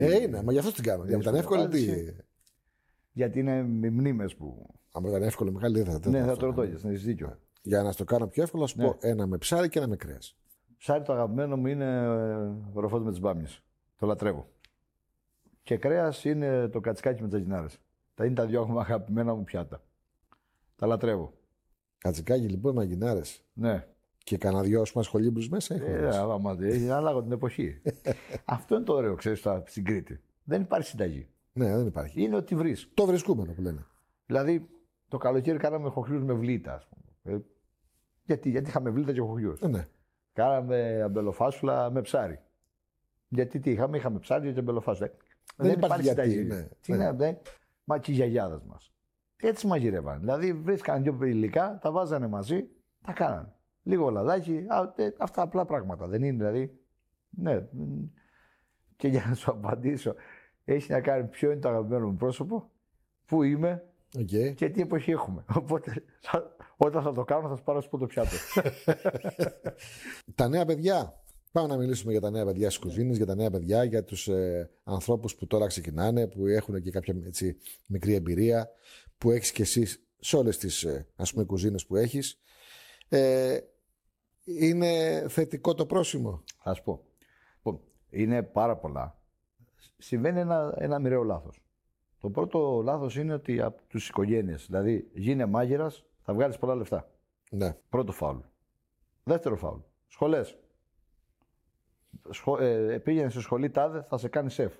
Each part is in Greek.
Είναι, μα γι' αυτό την κάνω. Για να ήταν εύκολη τι. Γιατί είναι μνήμες που. Αν ήταν εύκολο, Μιχάλη, δεν θα Ναι, θα το ρωτήσω, έχεις δίκιο. Για να στο κάνω πιο εύκολο, θα σου πω ένα με ψάρι και ένα με κρέας. Ψάρι το αγαπημένο μου είναι ροφός με τις μπάμιες. Το λατρεύω. Και κρέας είναι το κατσικάκι με τζαγινάρες. Τα είναι τα δυο αγαπημένα μου πιάτα. Τα λατρεύω. Κατσικάκι λοιπόν, μαγινάρες. Ναι. Και κανένα δυο σχολήμπρους μέσα έχει ανάλογα την εποχή. Αυτό είναι το ωραίο, ξέρεις, στην Κρήτη. Δεν υπάρχει συνταγή. Ναι, δεν υπάρχει. Είναι ότι βρεις. Το βρισκούμενο που λένε. Δηλαδή, το καλοκαίρι κάναμε χοχλιούς με βλήτα, ας πούμε. Γιατί είχαμε βλήτα και χοχλιούς. Ναι. Κάναμε αμπελοφάσουλα με ψάρι. Γιατί τι είχαμε ψάρι και αμπελοφάσουλα. Δεν υπάρχει γιατί. Μα και οι γιαγιάδες μας. Έτσι μαγειρεύαν. Δηλαδή, βρίσκαν δύο υλικά, τα βάζανε μαζί, τα κάνανε. Λίγο λαδάκι, αυτά απλά πράγματα. Δεν είναι δηλαδή. Ναι. Και για να σου απαντήσω, έχει να κάνει ποιο είναι το αγαπημένο μου πρόσωπο, πού είμαι και τι εποχή έχουμε. Οπότε όταν θα το κάνω θα σου πάρω στο πιάτο. Τα νέα παιδιά. Πάμε να μιλήσουμε για τα νέα παιδιά στις κουζίνες, για τα νέα παιδιά, για τους ανθρώπους που τώρα ξεκινάνε, που έχουν και κάποια έτσι, μικρή εμπειρία, που έχεις και εσύ σε όλες τις ας πούμε κουζίνες που έχεις. Είναι θετικό το πρόσημο. Θα σου πω. Είναι πάρα πολλά. Συμβαίνει ένα μοιραίο λάθος. Το πρώτο λάθος είναι ότι από τις οικογένειες, δηλαδή γίνε μάγειρας, θα βγάλεις πολλά λεφτά. Ναι. Πρώτο φάουλ. Δεύτερο φάουλ. Σχολές. Πήγαινε στη σχολή τάδε, θα σε κάνει σεφ.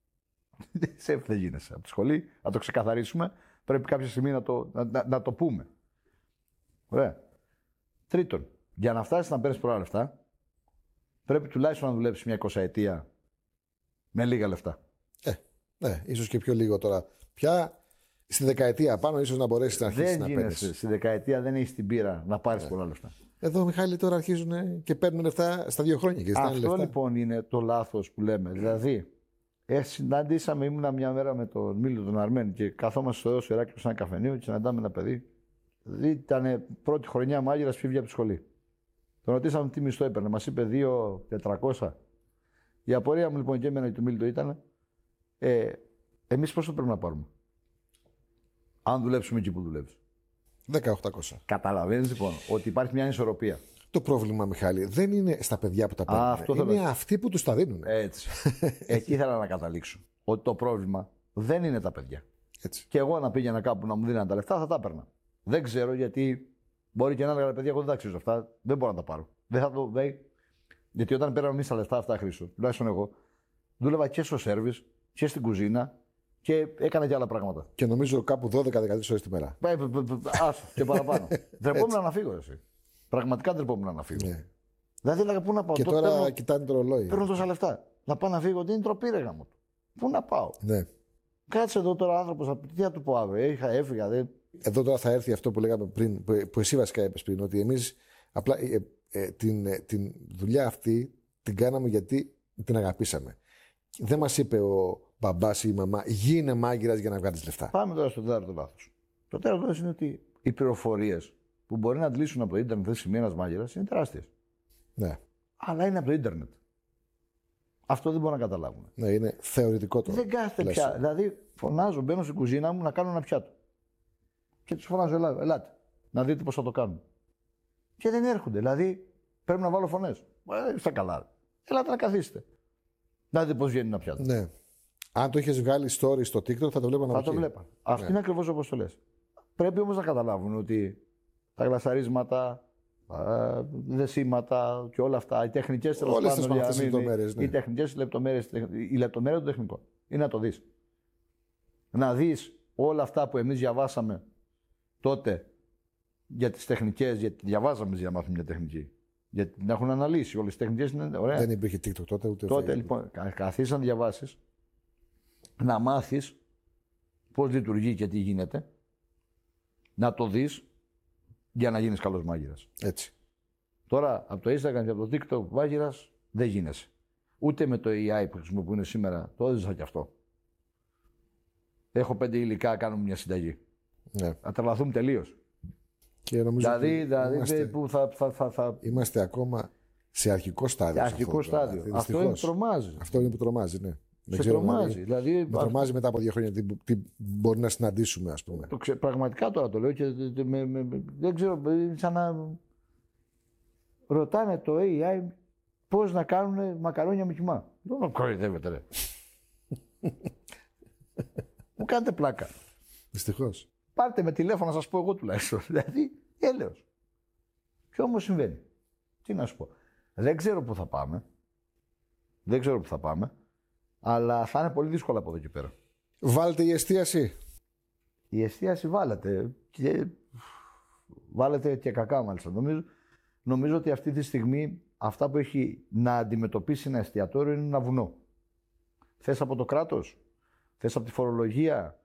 Σεφ δεν γίνεσαι. Από τη σχολή, να το ξεκαθαρίσουμε, πρέπει κάποια στιγμή να το πούμε. Ωραία. Τρίτον, για να φτάσεις να παίρνεις πολλά λεφτά, πρέπει τουλάχιστον να δουλέψεις μια 20 ετία με λίγα λεφτά. Ναι, ίσως και πιο λίγο τώρα. Πια στη δεκαετία πάνω, ίσως να μπορέσεις να αρχίσεις να παίρνεις. Στη δεκαετία δεν έχεις την πείρα να πάρεις πολλά λεφτά. Εδώ, Μιχάλη, τώρα αρχίζουν και παίρνουν λεφτά στα 2 χρόνια. Και αυτό λεφτά. Λοιπόν είναι το λάθος που λέμε. Δηλαδή, συναντήσαμε, ήμουνα μια μέρα με τον Μίλιο τον Αρμένη και καθόμαστε στο Ηράκλειο σε ένα καφενείο και συναντάμε ένα παιδί. Δηλαδή, ήταν πρώτη χρονιά μάγειρας, φύγει από τη σχολή. Τον ρωτήσαμε τι μισθό έπαιρνε. Μας είπε 2.400. Η απορία μου λοιπόν και εμένα και του Μίλιο ήταν, εμείς πόσο πρέπει να πάρουμε. Αν δουλέψουμε εκεί που δουλεύεις. 10.800. Καταλαβαίνεις λοιπόν ότι υπάρχει μια ανισορροπία. Το πρόβλημα, Μιχάλη, δεν είναι στα παιδιά που τα παίρνουν. Είναι αυτοί που τους τα δίνουν. Έτσι. Εκεί ήθελα να καταλήξω. Ότι το πρόβλημα δεν είναι τα παιδιά. Έτσι. Και εγώ να πήγαινα κάπου να μου δίνανε τα λεφτά, θα τα έπαιρνα. Δεν ξέρω γιατί. Μπορεί και να έλεγα παιδιά, εγώ δεν τα αξίζω αυτά. Δεν μπορώ να τα πάρω. Δεν θα το. Γιατί όταν πήραμε εμείς τα λεφτά αυτά, Χρήστο, τουλάχιστον εγώ, δούλευα και στο σέρβις και στην κουζίνα και έκανα και άλλα πράγματα. Και νομίζω κάπου 12-13 ώρες τη μέρα. Άσο και παραπάνω. Ντρεπόμουν να φύγω, εσύ. Πραγματικά ντρεπόμουν να φύγω. Ναι. Δηλαδή έλεγα πού να πάω. Και τώρα κοιτάνε το ρολόι. Παίρνω τόσα λεφτά. Να πάω να φύγω, τι είναι τροπή, ρε γάμο. Πού να πάω. Ναι. Κάτσε εδώ τώρα άνθρωπο, τι θα του πω αύριο. Έφυγα. Εδώ τώρα θα έρθει αυτό που λέγαμε πριν, που εσύ βασικά είπες πριν, ότι εμείς απλά την δουλειά αυτή την κάναμε γιατί την αγαπήσαμε. Δεν μας είπε ο μπαμπάς ή η μαμά, γίνε μάγειρας για να βγάλεις λεφτά. Πάμε τώρα στο τέταρτο λάθος. Το τέταρτο λάθος είναι ότι οι πληροφορίες που μπορεί να αντλήσουν από το ίντερνετ τη στιγμή ένας μάγειρας είναι τεράστιες. Ναι. Αλλά είναι από το ίντερνετ. Αυτό δεν μπορούν να καταλάβουν. Ναι, είναι θεωρητικό το. Δεν κάθεται πια. Δηλαδή, φωνάζω, μπαίνω στην κουζίνα μου να κάνω ένα πιάτο. Και τους φωνάζω, ελάτε, να δείτε πώς θα το κάνουμε. Και δεν έρχονται. Δηλαδή, πρέπει να βάλω φωνές. Στα καλά. Ελάτε να καθίσετε. Να δείτε πώς βγαίνει ένα πιάτο. Ναι. Αν το είχες βγάλει story στο TikTok, θα το βλέπανε. Θα το βλέπαν. Αυτό είναι ακριβώς όπως το λες. Πρέπει όμως να καταλάβουν ότι τα γλασαρίσματα, δεσίματα και όλα αυτά, οι τεχνικές λεπτομέρειες. Ναι. Οι τεχνικές λεπτομέρειες, η λεπτομέρεια του τεχνικού. Είναι να το δεις. Να δεις όλα αυτά που εμείς διαβάσαμε τότε για τις τεχνικές, γιατί διαβάζαμε για να μάθουμε μια τεχνική. Γιατί την έχουν αναλύσει όλες τις τεχνικές. Είναι ωραία. Δεν υπήρχε TikTok τότε ούτε. Τότε λοιπόν, καθίσεις να διαβάσεις, να μάθεις πώς λειτουργεί και τι γίνεται, να το δεις για να γίνεις καλός μάγειρας. Έτσι. Τώρα από το Instagram και από το TikTok μάγειρας δεν γίνεσαι. Ούτε με το AI που χρησιμοποιούν σήμερα. Το έζησα κι αυτό. Έχω 5 υλικά, κάνουμε μια συνταγή. Ναι. Θα τρελαθούμε τελείως. Και νομίζω δηλαδή που θα. Είμαστε ακόμα σε αρχικό στάδιο. Σε αρχικό στάδιο. Αυτό είναι που τρομάζει. Αυτό είναι που τρομάζει, ναι. Δεν σε τρομάζει. Δηλαδή, με τρομάζει μετά από 2 χρόνια τι μπορεί να συναντήσουμε, ας πούμε. Πραγματικά τώρα το λέω και δεν ξέρω, σαν να ρωτάνε το AI πώς να κάνουν μακαρόνια με κοιμά. Δεν με κοροϊδεύετε, ρε. Μου κάνετε πλάκα. Δυστυχώς. Πάρτε με τηλέφωνο να σας πω εγώ τουλάχιστον. Δηλαδή, έλεος. Και όμως συμβαίνει. Τι να σου πω. Δεν ξέρω πού θα πάμε. Δεν ξέρω πού θα πάμε. Αλλά θα είναι πολύ δύσκολο από εδώ και πέρα. Βάλτε η εστίαση. Η εστίαση βάλετε. Βάλετε και κακά μάλιστα. Νομίζω ότι αυτή τη στιγμή αυτά που έχει να αντιμετωπίσει ένα εστιατόριο είναι ένα βουνό. Θες από το κράτος, θες από τη φορολογία.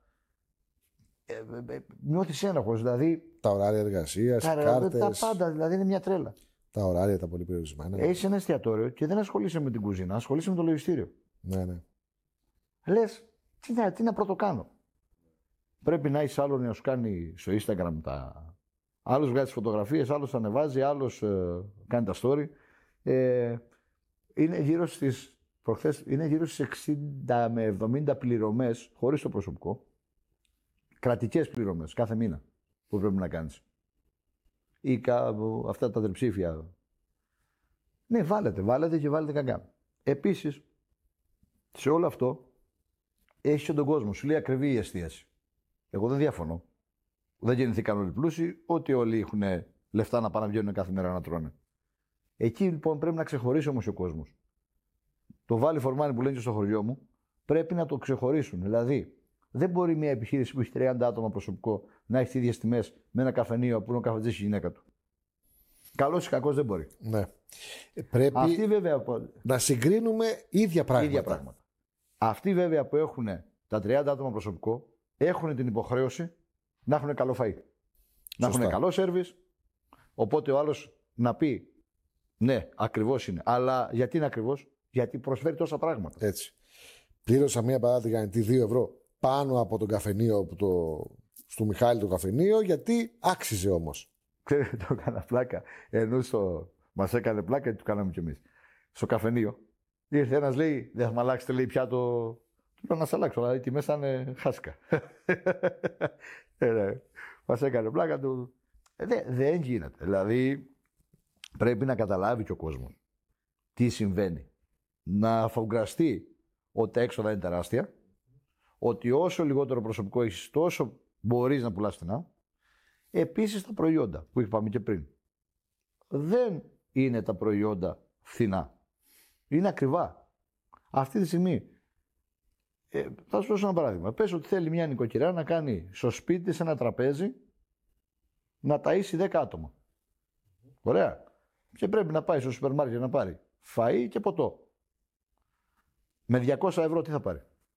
Νιώθεις ένοχος, δηλαδή. Τα ωράρια εργασίας, οι κάρτες. Τα πάντα, δηλαδή είναι μια τρέλα. Τα ωράρια τα πολύ περιορισμένα. Έχεις ένα εστιατόριο και δεν ασχολείσαι με την κουζίνα, ασχολείσαι με το λογιστήριο. Ναι, ναι. Λες, τι να πρώτο κάνω. Πρέπει να έχεις άλλον να σου κάνει στο Instagram τα. Άλλος βγάζει τις φωτογραφίες, άλλος ανεβάζει, άλλος κάνει τα story. Είναι γύρω στις. Προχθές είναι γύρω στις 60 με 70 πληρωμές χωρίς το προσωπικό. Κρατικές πληρωμές κάθε μήνα που πρέπει να κάνεις. Ή αυτά τα τριψήφια. Ναι, βάλετε και βάλετε κακά. Επίσης, σε όλο αυτό έχεις και τον κόσμο. Σου λέει ακριβή η εστίαση. Εγώ δεν διαφωνώ. Δεν γεννηθήκαν όλοι πλούσιοι, ότι όλοι έχουν λεφτά να πάνε να βγαίνουν κάθε μέρα να τρώνε. Εκεί λοιπόν πρέπει να ξεχωρίσει όμως ο κόσμος. Το βάλει φορμάνι που λένε και στο χωριό μου, πρέπει να το ξεχωρίσουν. Δηλαδή, δεν μπορεί μια επιχείρηση που έχει 30 άτομα προσωπικό να έχει τις ίδιες τιμές με ένα καφενείο που είναι ο καφετζής η γυναίκα του. Καλός ή κακός δεν μπορεί. Ναι. Πρέπει Αυτοί, βέβαια, να συγκρίνουμε ίδια πράγματα. Αυτοί βέβαια που έχουν τα 30 άτομα προσωπικό έχουν την υποχρέωση να έχουν καλό φαΐ. Να έχουν καλό σέρβις. Οπότε ο άλλος να πει ναι, ακριβώς είναι. Αλλά γιατί είναι ακριβώς? Γιατί προσφέρει τόσα πράγματα. Έτσι. Πλήρωσα μία παράδειγμα 2 ευρώ πάνω από τον καφενείο στο Μιχάλη το καφενείο, γιατί άξιζε όμως. Ξέρετε, το έκανα πλάκα. Ενώ μας έκανε πλάκα και το κάναμε κι εμείς. Στο καφενείο ήρθε ένας, λέει, δεν θα με αλλάξετε, λέει, πιάτο. Του λέω να σε αλλάξω, αλλά οι τιμές θα είναι χάσικα. Μας έκανε πλάκα του. Δεν γίνεται. Δηλαδή πρέπει να καταλάβει και ο κόσμος τι συμβαίνει. Να αφογκραστεί ότι τα έξοδα είναι τεράστια, ότι όσο λιγότερο προσωπικό έχεις, τόσο μπορείς να πουλάς φθηνά. Επίσης τα προϊόντα που είπαμε και πριν. Δεν είναι τα προϊόντα φθηνά. Είναι ακριβά. Αυτή τη στιγμή, θα σου δώσω ένα παράδειγμα. Πες ότι θέλει μια νοικοκυρά να κάνει στο σπίτι της ένα τραπέζι να ταΐσει 10 άτομα. Ωραία. Και πρέπει να πάει στο σούπερ μάρκετ να πάρει φαΐ και ποτό. Με 200 ευρώ τι θα πάρει?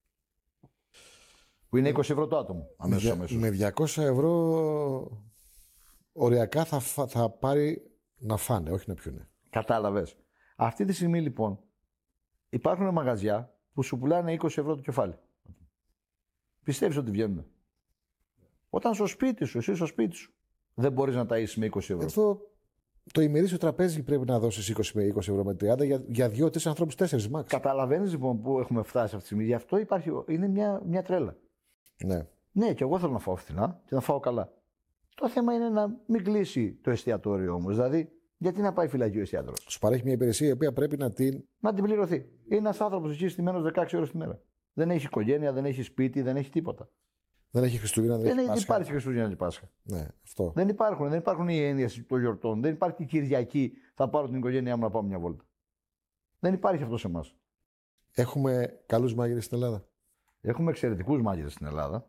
Που είναι 20 ευρώ το άτομο. Αμέσως. Με 200 ευρώ οριακά θα πάρει να φάνε, όχι να πιούνε. Κατάλαβες. Αυτή τη στιγμή λοιπόν υπάρχουν μαγαζιά που σου πουλάνε 20 ευρώ το κεφάλι. Πιστεύεις ότι βγαίνουν? Όταν στο σπίτι σου, εσύ στο σπίτι σου, δεν μπορείς να ταΐσεις με 20 ευρώ. Εδώ το ημερήσιο τραπέζι πρέπει να δώσεις 20 με 20 ευρώ με 30 για 2-3 ανθρώπους, 4 max. Καταλαβαίνεις λοιπόν που έχουμε φτάσει αυτή τη στιγμή. Γι' αυτό είναι μια τρέλα. Ναι. Ναι, και εγώ θέλω να φάω φθηνά και να φάω καλά. Το θέμα είναι να μην κλείσει το εστιατόριο όμως. Δηλαδή, γιατί να πάει φυλακή ο εστιατόρος? Σου παρέχει μια υπηρεσία η οποία πρέπει να την πληρωθεί. Είναι ένας άνθρωπος εκεί στημένος 16 ώρες τη μέρα. Δεν έχει οικογένεια, δεν έχει σπίτι, δεν έχει τίποτα. Δεν έχει Χριστούγεννα, δεν έχει Πάσχα. υπάρχει Χριστούγεννα και Πάσχα. Ναι, αυτό. Δεν υπάρχουν οι έννοιες των γιορτών. Δεν υπάρχει Κυριακή, θα πάρω την οικογένειά μου να πάω μια βόλτα. Δεν υπάρχει αυτό σε εμάς. Έχουμε καλούς μάγειρες στην Ελλάδα. Έχουμε εξαιρετικούς μάγειρες στην Ελλάδα.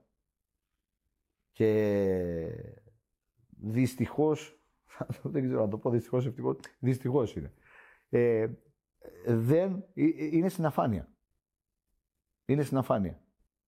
Και δυστυχώς, δεν ξέρω να το πω δυστυχώς, ευτυχώς, δυστυχώς είναι. Είναι στην αφάνεια. Είναι στην αφάνεια.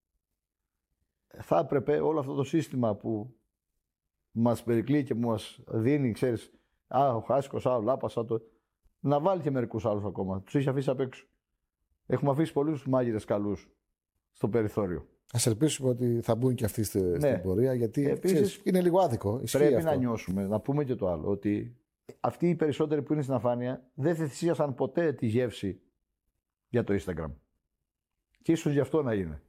Θα έπρεπε όλο αυτό το σύστημα που μας περικλεί και μας δίνει, ξέρεις, ο Χάσκος, ο Λάπας, να βάλει και μερικούς άλλους ακόμα. Τους έχει αφήσει απ' έξω. Έχουμε αφήσει πολλούς μάγειρες καλούς στο περιθώριο. Ας ελπίσουμε ότι θα μπουν και αυτοί στην πορεία, γιατί επίσης, είναι λίγο άδικο. Πρέπει αυτό. Να νιώσουμε, να πούμε και το άλλο, ότι αυτοί οι περισσότεροι που είναι στην αφάνεια δεν θυσίασαν ποτέ τη γεύση για το Instagram. Και ίσως γι' αυτό να είναι.